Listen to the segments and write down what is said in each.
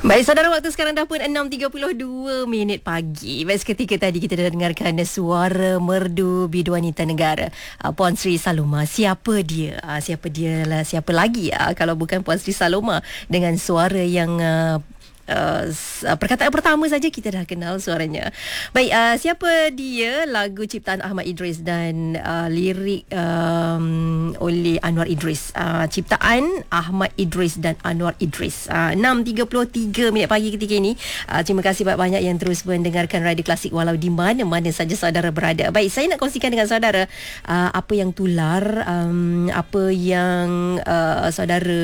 Baik, saudara, waktu sekarang dah pun 6.32 pagi. Baik, seketika tadi kita dah dengarkan suara merdu bidu wanita negara, Puan Sri Saloma. Siapa dia? Siapa dia lah, siapa lagi kalau bukan Puan Sri Saloma dengan suara yang perkataan pertama saja kita dah kenal suaranya. Baik, siapa dia? Lagu ciptaan Ahmad Idris dan lirik oleh Anwar Idris. Ciptaan Ahmad Idris dan Anwar Idris. 6.33 pagi ketika ini. Terima kasih banyak-banyak yang terus mendengarkan Radio Klasik walau di mana-mana saja saudara berada. Baik, saya nak kongsikan dengan saudara apa yang tular, apa yang saudara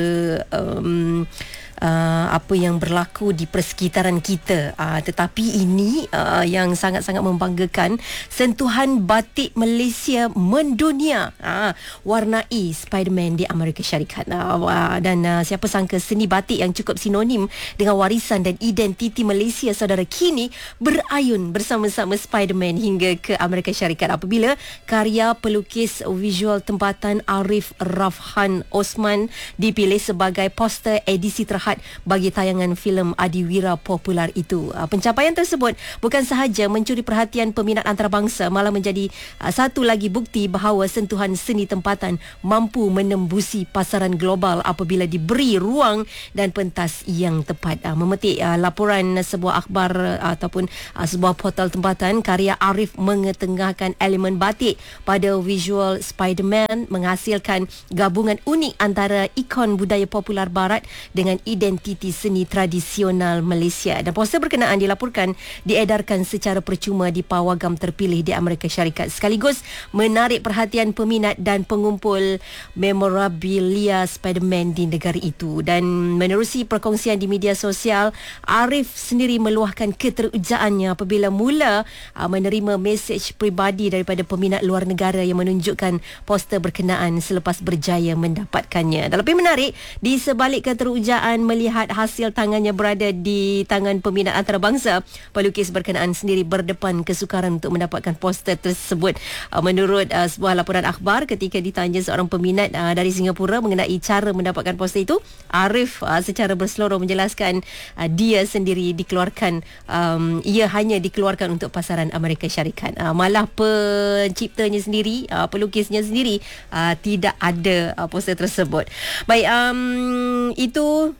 apa yang berlaku di persekitaran kita, tetapi ini yang sangat-sangat membanggakan. Sentuhan batik Malaysia mendunia, warnai Spiderman di Amerika Syarikat, dan siapa sangka seni batik yang cukup sinonim dengan warisan dan identiti Malaysia saudara kini berayun bersama-sama Spiderman hingga ke Amerika Syarikat apabila karya pelukis visual tempatan Arif Rafhan Osman dipilih sebagai poster edisi terhad bagi tayangan filem Adiwira popular itu. Pencapaian tersebut bukan sahaja mencuri perhatian peminat antarabangsa, malah menjadi satu lagi bukti bahawa sentuhan seni tempatan mampu menembusi pasaran global apabila diberi ruang dan pentas yang tepat. Memetik laporan sebuah akhbar ataupun sebuah portal tempatan, karya Arif mengetengahkan elemen batik pada visual Spiderman menghasilkan gabungan unik antara ikon budaya popular barat dengan identiti seni tradisional Malaysia. Dan poster berkenaan dilaporkan diedarkan secara percuma di pawagam terpilih di Amerika Syarikat, sekaligus menarik perhatian peminat dan pengumpul memorabilia Spiderman di negara itu. Dan menerusi perkongsian di media sosial, Arif sendiri meluahkan keterujaannya apabila mula menerima mesej peribadi daripada peminat luar negara yang menunjukkan poster berkenaan selepas berjaya mendapatkannya. Dan lebih menarik, di sebalik keterujaan melihat hasil tangannya berada di tangan peminat antarabangsa, pelukis berkenaan sendiri berdepan kesukaran untuk mendapatkan poster tersebut. Menurut sebuah laporan akhbar, ketika ditanya seorang peminat dari Singapura mengenai cara mendapatkan poster itu, Arif secara berseloroh menjelaskan dia sendiri dikeluarkan, ia hanya dikeluarkan untuk pasaran Amerika Syarikat. Malah penciptanya sendiri, pelukisnya sendiri tidak ada poster tersebut. Baik, itu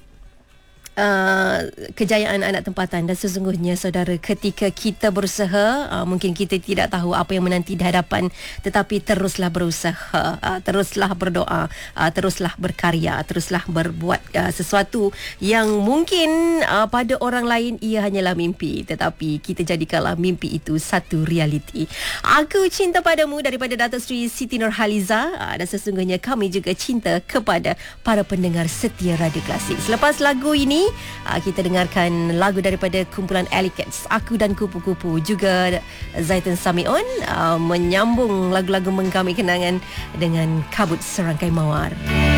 kejayaan anak tempatan. Dan sesungguhnya saudara, ketika kita berusaha, mungkin kita tidak tahu apa yang menanti di hadapan, tetapi teruslah berusaha, teruslah berdoa, teruslah berkarya, teruslah berbuat sesuatu yang mungkin pada orang lain ia hanyalah mimpi, tetapi kita jadikanlah mimpi itu satu realiti. Aku cinta padamu daripada Datuk Seri Siti Nurhaliza, dan sesungguhnya kami juga cinta kepada para pendengar setia Radio Klasik. Selepas lagu ini, kita dengarkan lagu daripada kumpulan Alicats, Aku dan Kupu-Kupu, juga Zaitun Samion menyambung lagu-lagu menggami kenangan dengan Kabut Serangkai Mawar.